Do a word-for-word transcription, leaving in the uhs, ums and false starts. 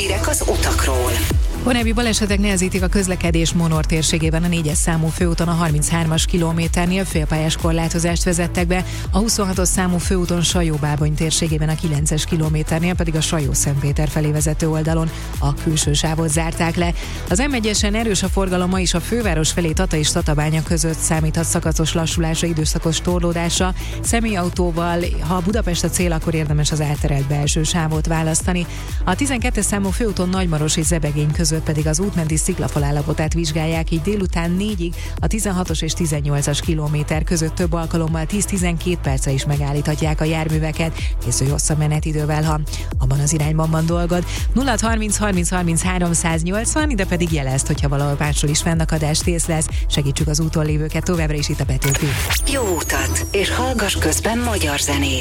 Hírek az utakról. Korábbi balesetek nehezítik a közlekedés Monor térségében. A négyes számú főúton a harminchármas kilométernél félpályás korlátozást vezettek be, a huszonhatos számú főúton Sajó-Bábony térségében a kilences kilométernél pedig a Sajó-Szentpéter felé vezető oldalon a külső sávot zárták le. Az em egyesen erős a forgalom ma is a főváros felé Tata és Tatabánya között számíthat szakaszos lassulásra, időszakos torlódásra. Személyautóval, ha Budapest a cél, akkor érdemes az átterelt belső sávot választani. A tizenkettes számú főúton Nagymaros és Zebegény között pedig az útmenti sziklafal állapotát vizsgálják, így délután négyig a tizenhatos és tizennyolcas kilométer között több alkalommal tíz-tizenkét percre is megállíthatják a járműveket. Készülj hosszabb menetidővel, ha abban az irányban van dolgod. nulla harminc harminc harminchárom száznyolcvan, ide pedig jelezd, hogyha valahol máshol is fennakadást észlelsz. Segítsük az úton lévőket, továbbra is itt a Petőfi. Jó utat, és hallgass közben magyar zenét.